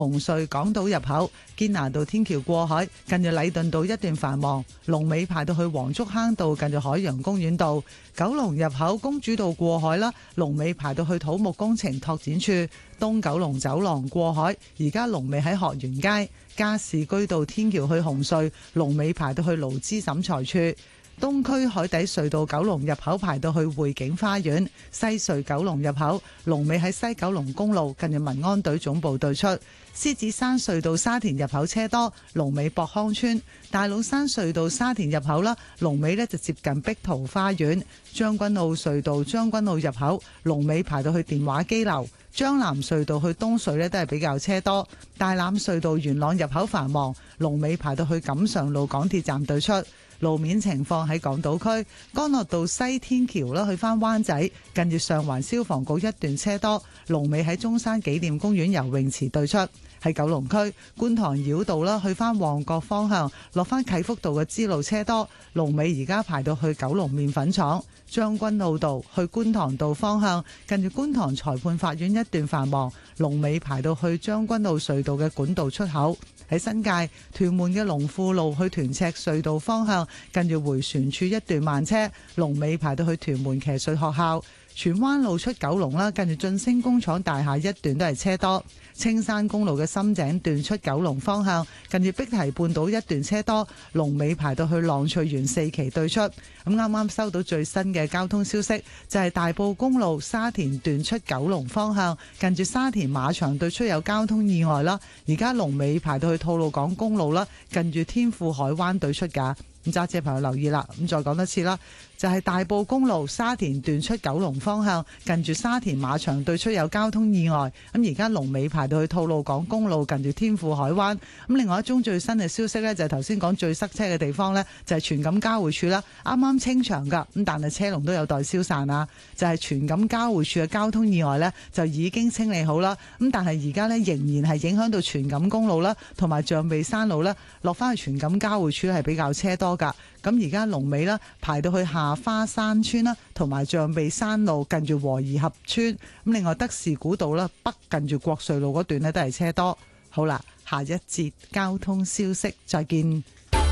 紅隧港島入口堅拿道天橋過海，近住禮頓道一段繁忙；龍尾排到去黃竹坑道，近住海洋公園道。九龍入口公主道過海啦，龍尾排到去土木工程拓展處。東九龍走廊過海，而家龍尾喺學園街。加士居道天橋去紅隧，龍尾排到去勞資審裁處。東區海底隧道九龍入口排到去匯景花園，西隧九龍入口龍尾喺西九龍公路近住民安隊總部對出。獅子山隧道沙田入口車多，龍尾博康村。大老山隧道沙田入口啦，龍尾呢就接近碧桃花園。將軍澳隧道將軍澳入口龍尾排到去電話機樓。將藍隧道去東隧呢都係比較車多。大欖隧道元朗入口繁忙，龍尾排到去錦上路港鐵站對出。路面情況喺港島區，干諾道西天橋啦，去返灣仔，近住上環消防局一段車多，龍尾喺中山紀念公園游泳池對出。喺九龍區觀塘繞道啦，去返旺角方向，落返啟福道嘅支路車多，龍尾而家排到去九龍麵粉廠。將軍澳道去觀塘道方向，近住觀塘裁判法院一段繁忙，龍尾排到去將軍澳隧道嘅管道出口。喺新界屯門嘅龍富路去屯赤隧道方向，近住迴旋處一段慢車，龍尾排到去屯門騎術學校。荃灣路出九龍啦，近住晉星工廠大廈一段都係車多。青山公路嘅深井段出九龍方向，近住碧堤半島一段車多，龍尾排到去浪翠園四期對出。咁啱啱收到最新嘅交通消息，就係大埔公路沙田段出九龍方向，近住沙田馬場對出有交通意外啦。而家龍尾排到去吐露港公路啦，近住天富海灣對出㗎。咁揸車朋友留意啦，咁再講多次啦，就係大埔公路沙田段出九龍方向，近住沙田馬場對出有交通意外，咁而家龍尾排到去吐露港公路近住天富海灣。咁另外一宗最新嘅消息呢，就係頭先講最塞車嘅地方呢，就係荃錦交匯處啦，啱啱清場噶，咁但係車龍都有待消散啊。就係荃錦交匯處嘅交通意外呢，就已經清理好啦，咁但係而家呢，仍然係影響到荃錦公路啦，同埋象鼻山路呢，落翻去荃錦交匯處係比較車多。咁而家龍尾啦，排到去下花山村啦，同埋象鼻山路近住和宜合村。咁另外德士古道啦，北近住國瑞路嗰段呢都係車多。好啦，下一節交通消息再見。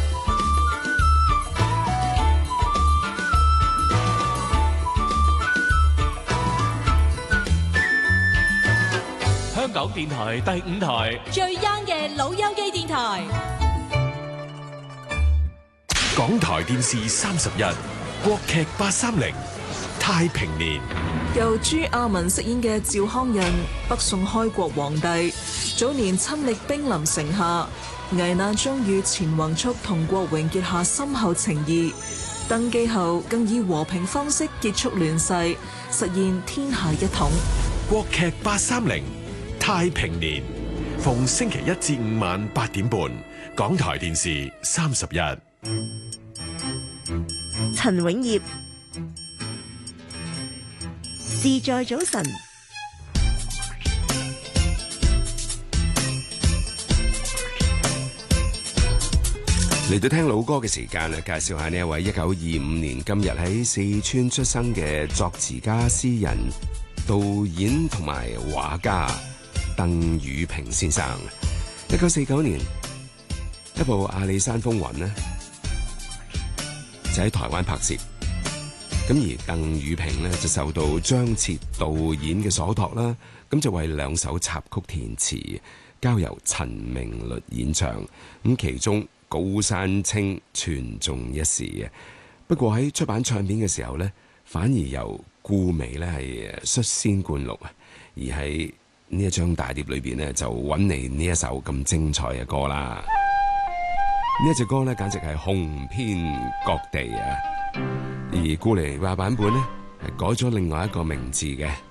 香港電台第5台最 young 嘅老友記電台。 港台電視30日，國劇830太平年， 由朱亞文飾演嘅趙匡胤，北宋開國皇帝，早年親歷兵臨城下，危難中與錢宏速同郭榮結下深厚情誼，登基後更以和平方式結束亂世，實現天下一統。 國劇830太平年，逢星期1至5晚8點半，港台電視30日。 陳永業，自在早晨。 嚟到聽老歌嘅時間啊，介紹下呢一位1925年今日喺四川出生嘅作詞家、詩人、導演同埋畫家鄧雨平先生。1949年一部《阿里山風雲》呢就喺台灣拍攝，咁而鄧雨平呢就受到張徹導演嘅所託啦，咁就為2首插曲填詞，交由陳明律演唱，咁其中高山青傳頌一時嘅。不過喺出版唱片嘅時候呢，反而由顧媚呢係率先灌錄，而喺呢一張大碟裏邊呢，就揾嚟呢一首咁精彩嘅歌啦。呢一隻歌呢，簡直係紅遍各地啊！而顧麗華版本呢，係改咗另外一個名字嘅。